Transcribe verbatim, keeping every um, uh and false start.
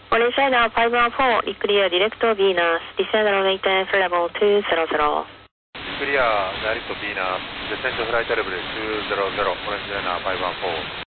Malaysia now five one four, clear direct to Venus, descend runway ten for level two zero zero. Clear direct to Venus, descend to flight level two zero zero, Malaysia now five one four.